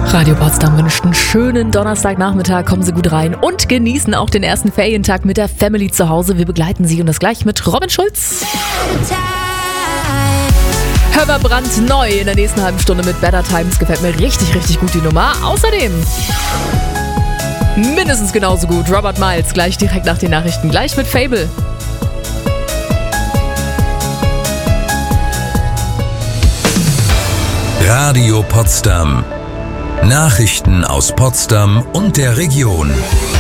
Radio Potsdam wünscht einen schönen Donnerstagnachmittag. Kommen Sie gut rein und genießen auch den ersten Ferientag mit der Family zu Hause. Wir begleiten Sie und das gleich mit Robin Schulz. Hörbar brandneu in der nächsten halben Stunde mit Better Times. Gefällt mir richtig, richtig gut die Nummer. Außerdem mindestens genauso gut Robert Miles. Gleich direkt nach den Nachrichten. Gleich mit Fable. Radio Potsdam. Nachrichten aus Potsdam und der Region.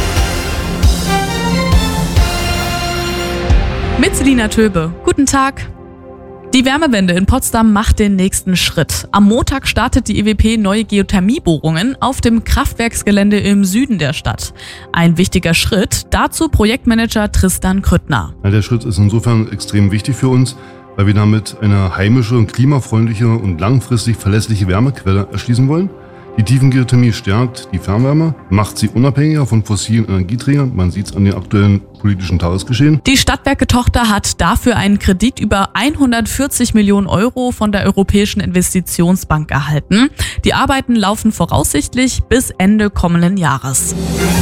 Mit Selina Töbe. Guten Tag. Die Wärmewende in Potsdam macht den nächsten Schritt. Am Montag startet die EWP neue Geothermiebohrungen auf dem Kraftwerksgelände im Süden der Stadt. Ein wichtiger Schritt, dazu Projektmanager Tristan Krüttner. Der Schritt ist insofern extrem wichtig für uns, weil wir damit eine heimische, klimafreundliche und langfristig verlässliche Wärmequelle erschließen wollen. Die Tiefengeothermie stärkt die Fernwärme, macht sie unabhängiger von fossilen Energieträgern. Man sieht es an den aktuellen politischen Tagesgeschehen. Die Stadtwerke-Tochter hat dafür einen Kredit über 140 Millionen Euro von der Europäischen Investitionsbank erhalten. Die Arbeiten laufen voraussichtlich bis Ende kommenden Jahres.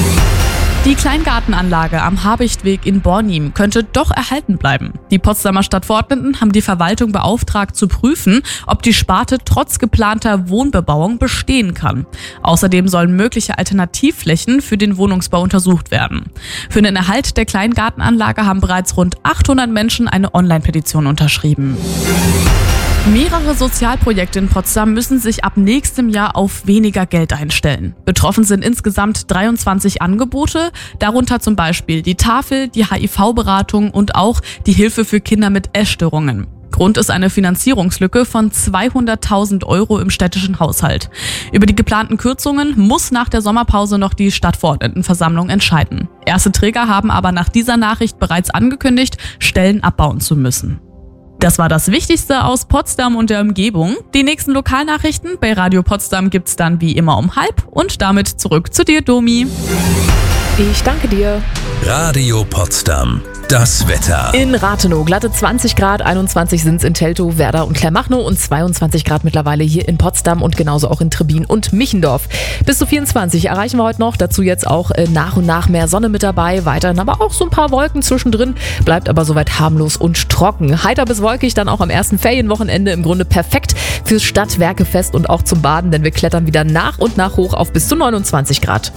Die Kleingartenanlage am Habichtweg in Bornim könnte doch erhalten bleiben. Die Potsdamer Stadtverordneten haben die Verwaltung beauftragt zu prüfen, ob die Sparte trotz geplanter Wohnbebauung bestehen kann. Außerdem sollen mögliche Alternativflächen für den Wohnungsbau untersucht werden. Für den Erhalt der Kleingartenanlage haben bereits rund 800 Menschen eine Online-Petition unterschrieben. Mehrere Sozialprojekte in Potsdam müssen sich ab nächstem Jahr auf weniger Geld einstellen. Betroffen sind insgesamt 23 Angebote, darunter zum Beispiel die Tafel, die HIV-Beratung und auch die Hilfe für Kinder mit Essstörungen. Grund ist eine Finanzierungslücke von 200.000 Euro im städtischen Haushalt. Über die geplanten Kürzungen muss nach der Sommerpause noch die Stadtverordnetenversammlung entscheiden. Erste Träger haben aber nach dieser Nachricht bereits angekündigt, Stellen abbauen zu müssen. Das war das Wichtigste aus Potsdam und der Umgebung. Die nächsten Lokalnachrichten bei Radio Potsdam gibt's dann wie immer um 12:30 und damit zurück zu dir, Domi. Ich danke dir. Radio Potsdam. Das Wetter. In Rathenow glatte 20 Grad, 21 sind es in Teltow, Werder und Kleinmachnow und 22 Grad mittlerweile hier in Potsdam und genauso auch in Trebin und Michendorf. Bis zu 24 erreichen wir heute noch, dazu jetzt auch nach und nach mehr Sonne mit dabei, weiterhin aber auch so ein paar Wolken zwischendrin, bleibt aber soweit harmlos und trocken. Heiter bis wolkig, dann auch am ersten Ferienwochenende im Grunde perfekt fürs Stadtwerkefest und auch zum Baden, denn wir klettern wieder nach und nach hoch auf bis zu 29 Grad.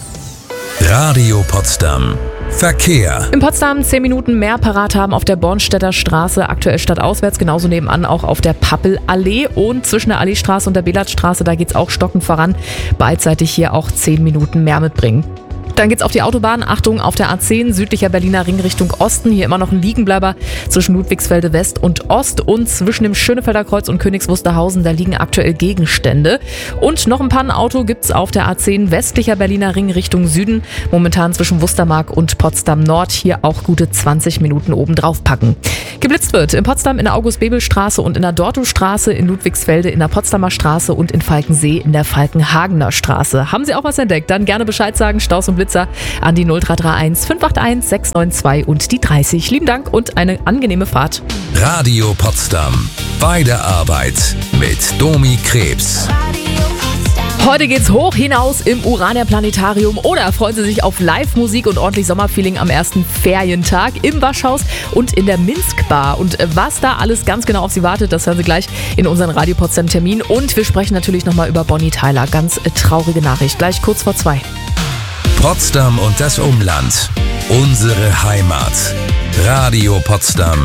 Radio Potsdam. Verkehr. In Potsdam 10 Minuten mehr parat haben auf der Bornstedter Straße, aktuell stadtauswärts, genauso nebenan auch auf der Pappelallee und zwischen der Alleestraße und der Belatstraße, da geht's auch stockend voran. Beidseitig hier auch 10 Minuten mehr mitbringen. Dann geht's auf die Autobahn. Achtung, auf der A10 südlicher Berliner Ring Richtung Osten. Hier immer noch ein Liegenbleiber zwischen Ludwigsfelde West und Ost und zwischen dem Schönefelder Kreuz und Königs Wusterhausen. Da liegen aktuell Gegenstände. Und noch ein Pannenauto gibt's auf der A10 westlicher Berliner Ring Richtung Süden. Momentan zwischen Wustermark und Potsdam Nord. Hier auch gute 20 Minuten oben drauf packen. Geblitzt wird in Potsdam in der August-Bebel-Straße und in der Dortowstraße, in Ludwigsfelde in der Potsdamer Straße und in Falkensee in der Falkenhagener Straße. Haben Sie auch was entdeckt? Dann gerne Bescheid sagen. Staus und Blitzer an die 0331 581 692 und die 30. Lieben Dank und eine angenehme Fahrt. Radio Potsdam. Bei der Arbeit mit Domi Krebs. Heute geht's hoch hinaus im Urania Planetarium oder freuen Sie sich auf Live-Musik und ordentlich Sommerfeeling am ersten Ferientag im Waschhaus und in der Minsk Bar. Und was da alles ganz genau auf Sie wartet, das hören Sie gleich in unseren Radio Potsdam Termin. Und wir sprechen natürlich nochmal über Bonnie Tyler. Ganz traurige Nachricht. Gleich kurz vor 2. Potsdam und das Umland. Unsere Heimat. Radio Potsdam.